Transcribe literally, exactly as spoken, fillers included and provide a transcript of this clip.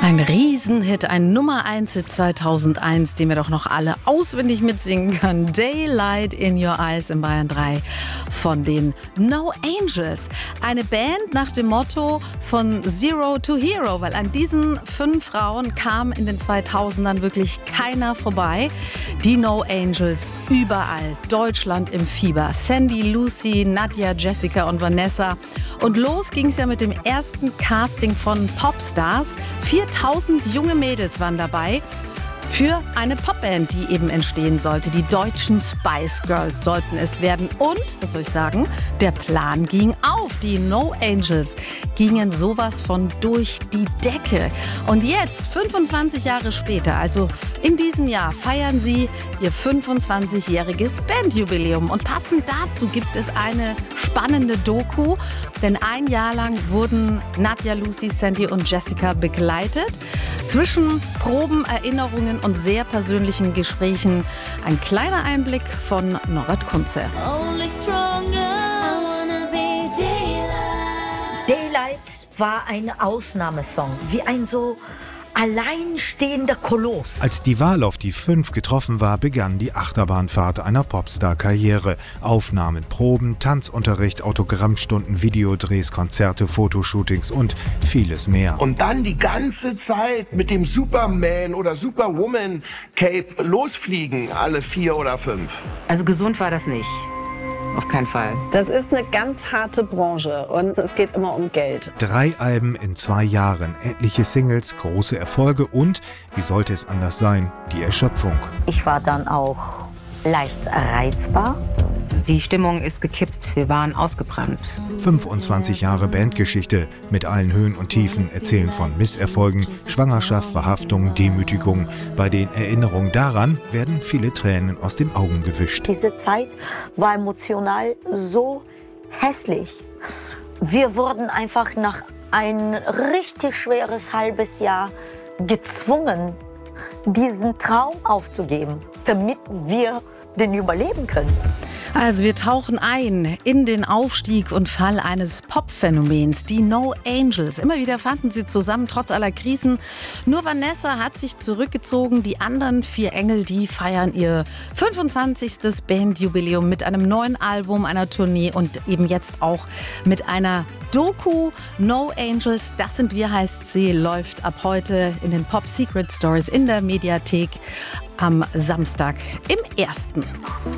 Ein Riesenhit, ein Nummer eins Hit zweitausendeins, den wir doch noch alle auswendig mitsingen können. Daylight in Your Eyes in Bayern drei von den No Angels. Eine Band nach dem Motto von Zero to Hero, weil an diesen fünf Frauen kam in den zweitausendern wirklich keiner vorbei. Die No Angels überall, Deutschland im Fieber. Sandy, Lucy, Nadja, Jessica und Vanessa. Und los ging es ja mit dem ersten Casting von Popstars. viertausend junge Mädels waren dabei für eine Popband, die eben entstehen sollte. Die deutschen Spice Girls sollten es werden. Und, was soll ich sagen, der Plan ging auf. Die No Angels gingen sowas von durch die Decke. Und jetzt, fünfundzwanzig Jahre später, also in diesem Jahr, feiern sie ihr fünfundzwanzigjähriges Bandjubiläum. Und passend dazu gibt es eine spannende Doku. Denn ein Jahr lang wurden Nadja, Lucy, Sandy und Jessica begleitet. Zwischen Proben, Erinnerungen und sehr persönlichen Gesprächen ein kleiner Einblick von Norbert Kunze. Daylight war ein Ausnahmesong, wie ein so alleinstehender Koloss. Als die Wahl auf die fünf getroffen war, begann die Achterbahnfahrt einer Popstar-Karriere. Aufnahmen, Proben, Tanzunterricht, Autogrammstunden, Videodrehs, Konzerte, Fotoshootings und vieles mehr. Und dann die ganze Zeit mit dem Superman oder Superwoman Cape losfliegen, alle vier oder fünf. Also gesund war das nicht. Auf keinen Fall. Das ist eine ganz harte Branche und es geht immer um Geld. Drei Alben in zwei Jahren, etliche Singles, große Erfolge und, wie sollte es anders sein, die Erschöpfung. Ich war dann auch leicht reizbar. Die Stimmung ist gekippt. Wir waren ausgebrannt. fünfundzwanzig Jahre Bandgeschichte mit allen Höhen und Tiefen erzählen von Misserfolgen, Schwangerschaft, Verhaftung, Demütigung. Bei den Erinnerungen daran werden viele Tränen aus den Augen gewischt. Diese Zeit war emotional so hässlich. Wir wurden einfach nach ein richtig schweres halbes Jahr gezwungen, diesen Traum aufzugeben, damit wir den überleben können. Also wir tauchen ein in den Aufstieg und Fall eines Popphänomens, die No Angels. Immer wieder fanden sie zusammen, trotz aller Krisen. Nur Vanessa hat sich zurückgezogen. Die anderen vier Engel, die feiern ihr fünfundzwanzigstes Bandjubiläum mit einem neuen Album, einer Tournee und eben jetzt auch mit einer Doku. No Angels, das sind wir, heißt sie, läuft ab heute in den Pop Secret Stories in der Mediathek am Samstag im ersten